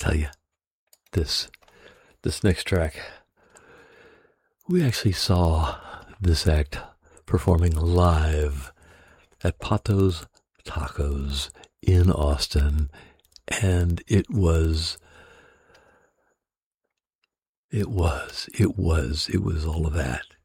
tell you, this next track, we actually saw this act performing live at Patos Tacos in Austin, and it was all of that.